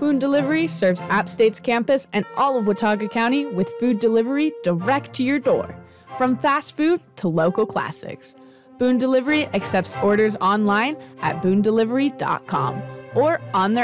Boone Delivery serves App State's campus and all of Watauga County with food delivery direct to your door. From fast food to local classics, Boone Delivery accepts orders online at boondelivery.com or on their